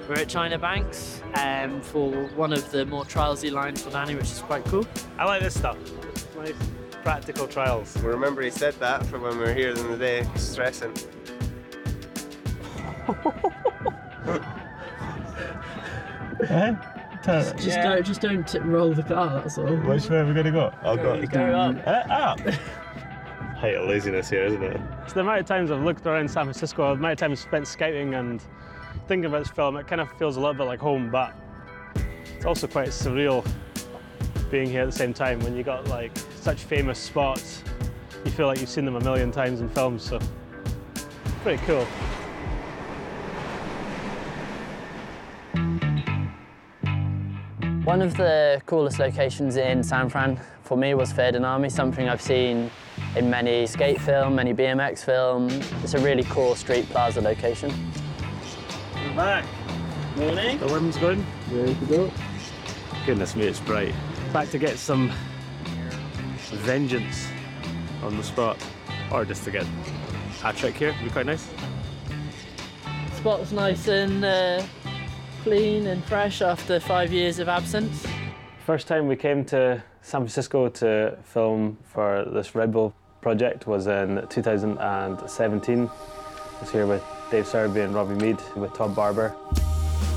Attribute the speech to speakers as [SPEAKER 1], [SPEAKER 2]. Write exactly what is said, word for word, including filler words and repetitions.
[SPEAKER 1] We're at China Banks um, for one of the more trialsy lines for Danny, which is quite cool.
[SPEAKER 2] I like this stuff. Nice practical trials.
[SPEAKER 3] We remember he said that from when we were here in the day, stressing.
[SPEAKER 4] Eh?
[SPEAKER 1] Just, just
[SPEAKER 2] Yeah.
[SPEAKER 1] don't, just don't t- roll the car. That's all.
[SPEAKER 4] Which way are we going to go? I'll
[SPEAKER 2] Go,
[SPEAKER 4] go.
[SPEAKER 2] go up.
[SPEAKER 4] Eh, up. Height of laziness here, isn't it?
[SPEAKER 2] So the amount of times I've looked around San Francisco, the amount of times spent scouting and thinking about this film, it kind of feels a little bit like home, but it's also quite surreal being here at the same time when you got like such famous spots. You feel like you've seen them a million times in films, so pretty cool.
[SPEAKER 1] One of the coolest locations in San Fran for me was Fairden Army, something I've seen in many skate film, many B M X film. It's a really cool street plaza location.
[SPEAKER 2] We're back.
[SPEAKER 1] Morning.
[SPEAKER 2] The wind's going.
[SPEAKER 1] Ready to go.
[SPEAKER 2] Goodness me, it's bright. Back to get some vengeance on the spot, or just to get a trick here. It'd be quite nice.
[SPEAKER 1] Spot's nice and uh, clean and fresh after five years of absence.
[SPEAKER 2] First time we came to San Francisco to film for this Red Bull project was in two thousand seventeen. I was here with Dave Serby and Robbie Mead with Todd Barber.